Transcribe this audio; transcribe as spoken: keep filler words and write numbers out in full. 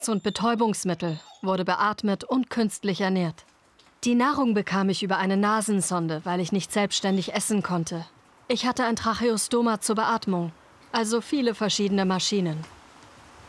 und Betäubungsmittel, wurde beatmet und künstlich ernährt. Die Nahrung bekam ich über eine Nasensonde, weil ich nicht selbstständig essen konnte. Ich hatte ein Tracheostoma zur Beatmung, also viele verschiedene Maschinen.